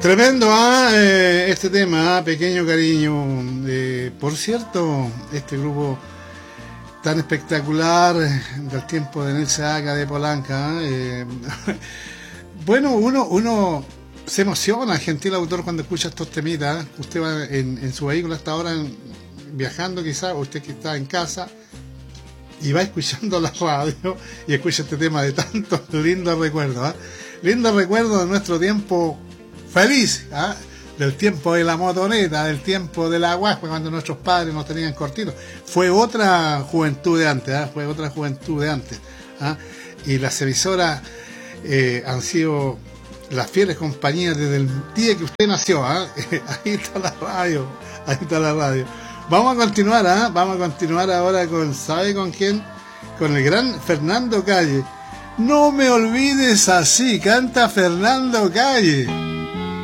Tremendo, este tema, Pequeño Cariño. Por cierto, este grupo tan espectacular del tiempo de Nel Seaca, de Polanca. Bueno, uno se emociona, gentil autor, cuando escucha estos temitas. Usted va en su vehículo hasta ahora viajando quizás, o usted que está en casa, y va escuchando la radio y escucha este tema de tantos lindos recuerdos. Lindos recuerdos de nuestro tiempo feliz, del tiempo de la motoneta, del tiempo de la guagua, cuando nuestros padres nos tenían cortitos. Fue otra juventud de antes, y las emisoras han sido las fieles compañías desde el día que usted nació. Ahí está la radio. Vamos a continuar ahora con, ¿sabe con quién? Con el gran Fernando Calle. No me olvides así, canta Fernando Calle.